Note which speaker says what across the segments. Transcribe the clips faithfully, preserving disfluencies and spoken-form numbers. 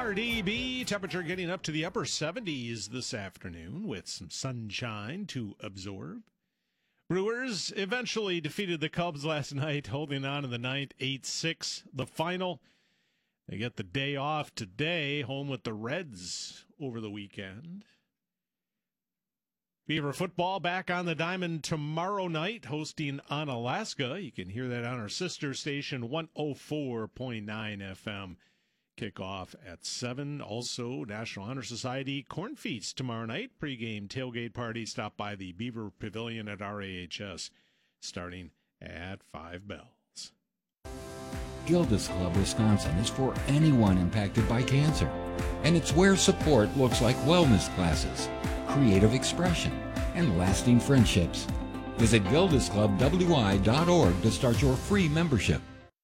Speaker 1: R D B, temperature getting up to the upper seventies this afternoon with some sunshine to absorb. Brewers eventually defeated the Cubs last night, holding on in the ninth, eight six, the final. They get the day off today, home with the Reds over the weekend. Beaver football back on the diamond tomorrow night, hosting Onalaska. You can hear that on our sister station, one oh four point nine F M. Kickoff at seven. Also, National Honor Society Corn Feast tomorrow night. Pre-game tailgate party. Stop by the Beaver Pavilion at R A H S starting at five bells.
Speaker 2: Gilda's Club Wisconsin is for anyone impacted by cancer. And it's where support looks like wellness classes, creative expression, and lasting friendships. Visit gildas club w i dot org to start your free membership.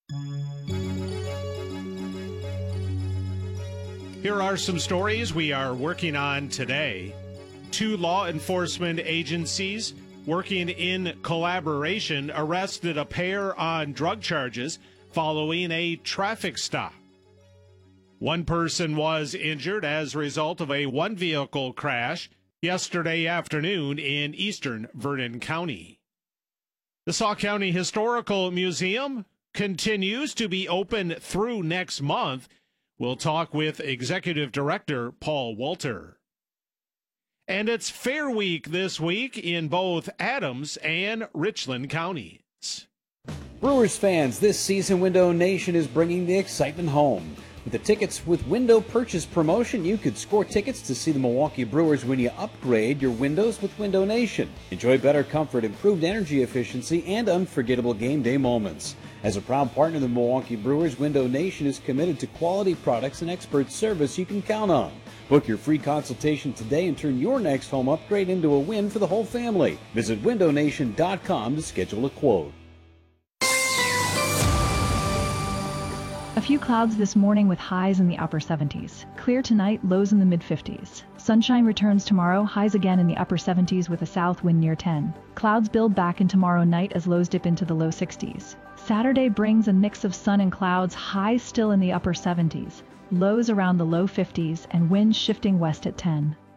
Speaker 1: Here are some stories we are working on today. Two law enforcement agencies working in collaboration arrested a pair on drug charges following a traffic stop. One person was injured as a result of a one-vehicle crash yesterday afternoon in eastern Vernon County. The Sauk County Historical Museum continues to be open through next month. We'll talk with Executive Director Paul Walter. And it's Fair Week this week in both Adams and Richland counties.
Speaker 3: Brewers fans, this season Window Nation is bringing the excitement home. With the Tickets with Window Purchase promotion, you could score tickets to see the Milwaukee Brewers when you upgrade your windows with Window Nation. Enjoy better comfort, improved energy efficiency, and unforgettable game day moments. As a proud partner of the Milwaukee Brewers, Window Nation is committed to quality products and expert service you can count on. Book your free consultation today and turn your next home upgrade into a win for the whole family. Visit window nation dot com to schedule a quote.
Speaker 4: A few clouds this morning with highs in the upper seventies. Clear tonight, lows in the mid fifties. Sunshine returns tomorrow, highs again in the upper seventies with a south wind near ten. Clouds build back in tomorrow night as lows dip into the low sixties. Saturday brings a mix of sun and clouds, highs still in the upper seventies, lows around the low fifties, and winds shifting west at ten.